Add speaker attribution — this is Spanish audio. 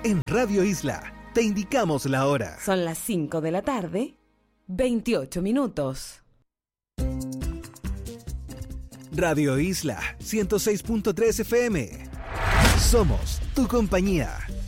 Speaker 1: En Radio Isla te indicamos la hora.
Speaker 2: Son las 5 de la tarde, 28 minutos.
Speaker 1: Radio Isla 106.3 FM. Somos tu compañía.